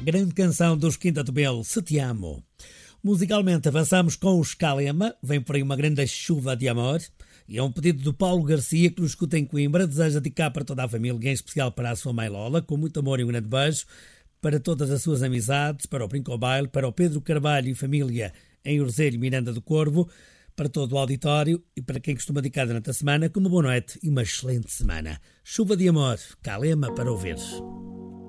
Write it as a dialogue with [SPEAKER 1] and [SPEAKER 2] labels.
[SPEAKER 1] grande canção dos Quinta do Belo, Se Te Amo. Musicalmente avançamos com os Calema, vem por aí uma grande chuva de amor, e é um pedido do Paulo Garcia, que nos escuta em Coimbra, deseja dedicar para toda a família, em especial para a sua mãe Lola, com muito amor e um grande beijo, para todas as suas amizades, para o Brinco ao Baile, para o Pedro Carvalho e família em Urzelho, Miranda do Corvo, para todo o auditório e para quem costuma dedicar durante a semana, com uma boa noite e uma excelente semana. Chuva de amor, Calema para ouvir.